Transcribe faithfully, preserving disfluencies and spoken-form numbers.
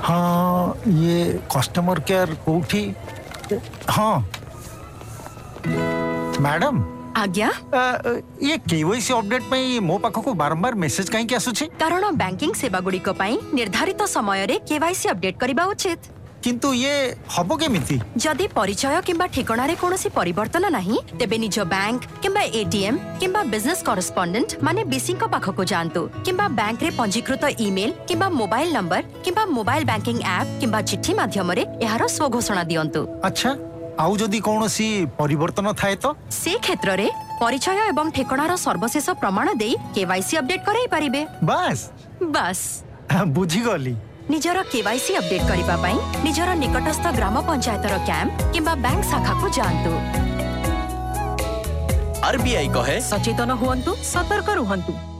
हाँ ये customer care कोठी हाँ मैडम आज्ञा ये केवाईसी अपडेट में मो पाखक बारंबार मेसेज कहीं आसुछि कारण बैंकिंग सेवा गुड़िक निर्धारित समय रे केवाईसी अपडेट करबा उचित किंतु ये हबो केमिति जदि परिचय किंबा ठिकाना रे कोनोसी परिवर्तन नाही तेबे निज बैंक किंबा एटीएम किंबा बिजनेस कॉरेस्पोंडेंट माने बीसी को पाखको जानतु किंबा बैंक रे पंजीकृत ईमेल किंबा मोबाइल नंबर किंबा मोबाइल बैंकिंग ऐप किंबा चिट्ठी माध्यम रे एहारो स्व घोषणा दियंतु। अच्छा आउ जदि कोनोसी परिवर्तन थाए तो से क्षेत्र रे परिचय एवं ठिकानार सर्वशेष प्रमाण देई केवाईसी अपडेट कराई परिबे। बस बस बुझी गली निजर केवाईसी अपडेट करिबा पई निजर निकटस्थ ग्राम पंचायतर कैंप किंबा बैंक शाखा को जानतु। आरबीआई कहे सचेतन हुअन्तु, सतर्क रुहन्तु।